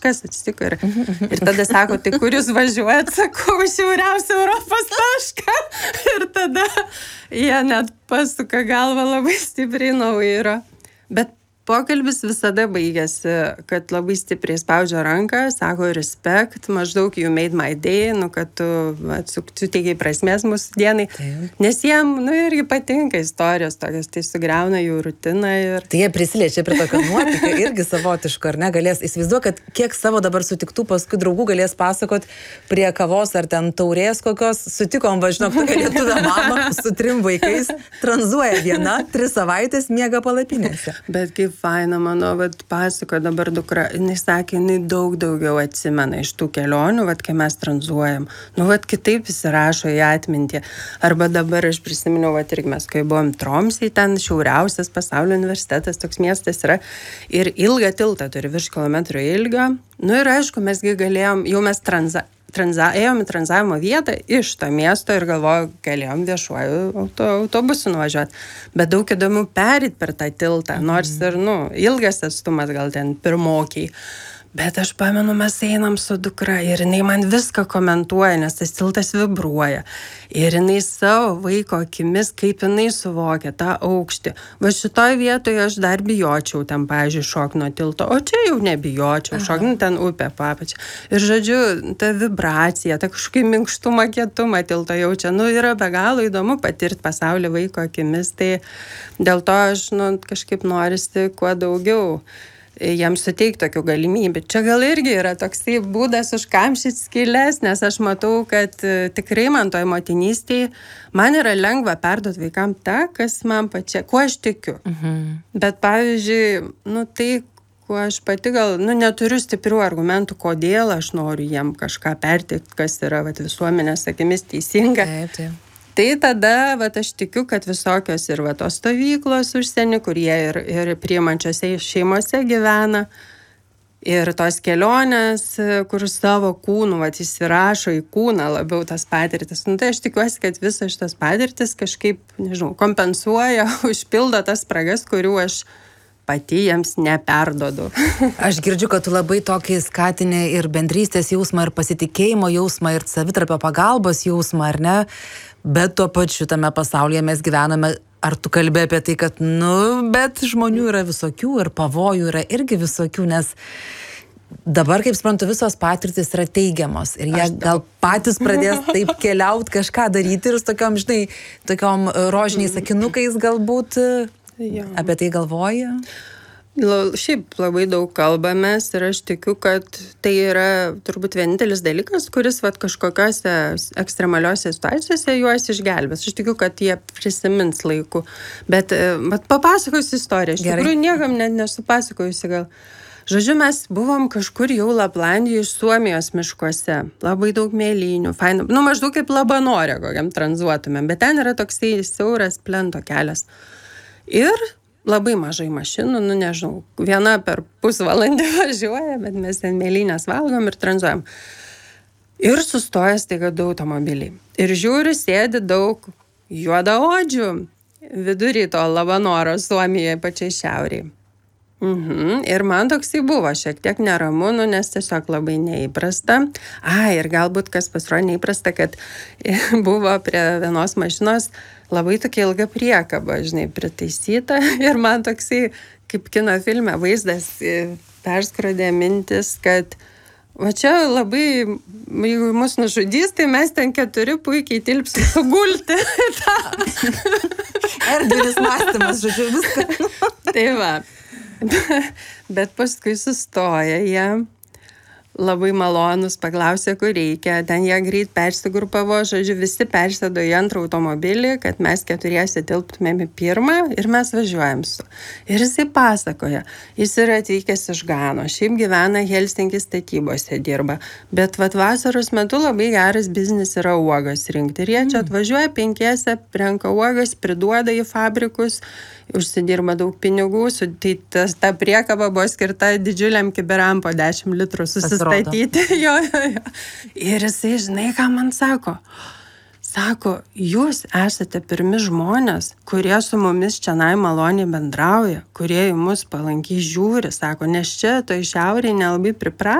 kažkas atsitiko ir tada sako, tai kur jūs važiuojat, sakau, šiauriausią Europos tašką ir tada jie net pasuka galvą labai stipriai nuo vairo. Bet pokalbis visada baigėsi, kad labai stipriai spaudžia ranką, sako respect, maždaug you made my day, kad tu suteikiai prasmės mūsų dienai. Taip. Nes jiem, irgi patinka istorijos tokios, tai sugriauna jų rutiną ir... Tai jie prisiliečia prie tokio nuotykio irgi savotiško, ar ne? Galės įsivaizduoti, kad kiek savo dabar sutiktų paskui draugų galės pasakot prie kavos ar ten taurės kokios, sutikom, žinok, tokia lietuvė mama su 3 vaikais, tranzuoja viena, 3 savaitės miega palapinėse. Bet kaip faina, mano, pasako dabar dukra, jinai sakė, jinai daug daugiau atsimena iš tų kelionių, kai mes tranzuojam. Kitaip įsirašo į atmintį. Arba dabar aš prisiminiau, irgi mes, kai buvom Tromsėj, ten šiauriausias pasaulio universitetas, toks miestas yra, ir ilgą tiltą turi virš kilometro ilgio. Ir aišku, mesgi galėjom, jau mes ėjom į tranzavimo vietą iš to miesto ir galvoju, galėjom viešuoju autobusu nuvažiuoti. Bet daug įdomiau pereit per tą tiltą, nors ir, ilgas atstumas gal ten pirmokiai. Bet aš pamenu, mes einam su dukra ir jinai man viską komentuoja, nes tas tiltas vibruoja. Ir jinai savo vaiko akimis, kaip jinai suvokia tą aukštį. Šitoj vietoje aš dar bijočiau ten, pavyzdžiui, šok nuo tilto, o čia jau nebijočiau, šok, ten upė papačia. Ir žodžiu, ta vibracija, ta kažkokį minkštumą, kietumą tilto jaučia. Yra be galo įdomu patirti pasaulį vaiko akimis, tai dėl to aš, kažkaip norisi kuo daugiau jam suteikti tokių galimybių. Čia gal irgi yra toksai būdas užkamšyti skylės, nes aš matau, kad tikrai man toj motinystėje man yra lengva perduoti vaikam tą, kas man pačia, kuo aš tikiu. Bet pavyzdžiui, tai, kuo aš pati gal, neturiu stiprių argumentų, kodėl aš noriu jiem kažką perteikti, kas yra visuomenės akimis teisinga. Taip. Tai tada, aš tikiu, kad visokios ir tos stovyklos užsienį, kur jie ir priimančiose šeimose gyvena, ir tos kelionės, kur savo kūnų, įsirašo į kūną labiau tas patirtis. Tai aš tikiuosi, kad visas šitas patirtis kažkaip, kompensuoja, užpildo tas spragas, kurių aš pati jiems neperdodu. Aš girdžiu, kad tu labai tokį skatinę ir bendrystės jausmą, ir pasitikėjimo jausmą, ir savitarpio pagalbos jausmą, ar ne? Bet tuo pačiu tame pasaulyje mes gyvename. Ar tu kalbė apie tai, kad, bet žmonių yra visokių ir pavojų yra irgi visokių, nes dabar, kaip suprantu, visos patirtis yra teigiamos ir jie gal patys pradės taip keliaut, kažką daryti ir su tokiom rožiniais sakinukais galbūt apie tai galvoja. Šiaip labai daug kalbamės ir aš tikiu, kad tai yra turbūt vienintelis dalykas, kuris kažkokiose ekstremaliose situacijose juos išgelbės. Aš tikiu, kad jie prisimins laiku. Bet papasakosiu istoriją. Iš tikrųjų, niekam net nesupasakojusi gal. Žodžiu, mes buvom kažkur jau Laplandijoje, Suomijos miškuose. Labai daug mėlynių, fainų. Maždaug kaip Labanore kokiam tranzuotumėm. Bet ten yra toksai siauras plento kelias. Ir labai mažai mašinų, nežinau, viena per pusvalandį važiuoja, bet mes ten mėlynės valgom ir tranzuojam. Ir sustoja staiga 2 automobiliai. Ir žiūriu, sėdi daug juodaodžių vidury to Labanoro, Suomijoje, pačiai šiauriai. Ir man toksai buvo šiek tiek neramu, nes tiesiog labai neįprasta. Ir galbūt kas pasirodė neįprasta, kad buvo prie vienos mašinos labai tokia ilga priekaba, pritaisyta. Ir man toksai, kaip kino filme, vaizdas perskrodė mintis, kad čia labai, jeigu mus nužudys, tai mes ten 4 puikiai tilpsim sugulti. Erdvinis mąstymas, žodžiu, viską. Tai va. Bet paskui sustoja jie, labai malonus, paklausė, kur reikia. Ten jie greit persigrupavo, žodžiu, visi persėdo į antrą automobilį, kad mes 4 tilptumėm į pirmą ir mes važiuojam su. Ir jisai pasakoja, jis yra atvykęs iš Gano, šiaip gyvena Helsinkis statybose dirba, bet vasaros metu labai geras biznis yra uogas rinkti. Ir jie čia atvažiuoja 5, renka uogas, priduoda į fabrikus, užsidirba daug pinigų, tai ta priekaba buvo skirta didžiuliam kibiram po 10 litrų susistatyti. Jo. Ir jisai, ką man sako? Sako, jūs esate pirmi žmonės, kurie su mumis čionai maloniai bendrauja, kurie į mus palankiai žiūri, sako, nes čia toj šiaurėje nelabai pripratę.